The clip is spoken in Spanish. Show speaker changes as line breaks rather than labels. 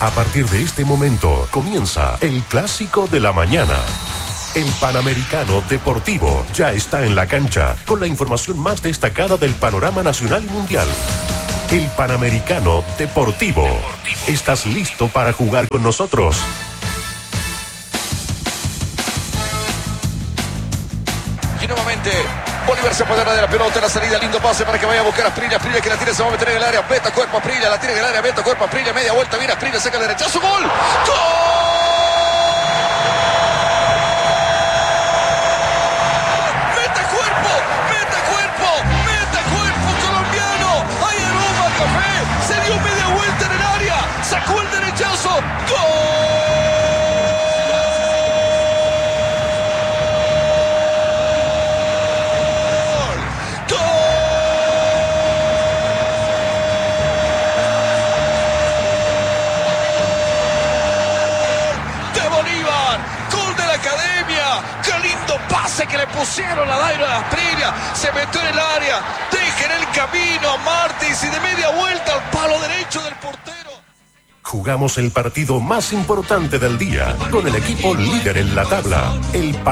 A partir de este momento comienza el clásico de la mañana. El Panamericano Deportivo ya está en la cancha con la información más destacada del panorama nacional y mundial. El Panamericano Deportivo. ¿Estás listo para jugar con nosotros?
Y nuevamente Bolívar se apodera de la pelota, la salida, lindo pase para que vaya a buscar a Asprilla, Asprilla que la tira, se va a meter en el área, Beta, cuerpo, Asprilla, la tira en el área, Beta, cuerpo, Asprilla, media vuelta, viene Asprilla, saca el derechazo, ¡gol! ¡Gol! Sacó el derechazo. ¡Gol! ¡Gol! De Bolívar. Gol de la Academia. ¡Qué lindo pase que le pusieron a Dairo de Asprilla! Se metió en el área. Deja en el camino a Martins y de media vuelta al palo derecho del portero.
Jugamos el partido más importante del día con el equipo líder en la tabla, el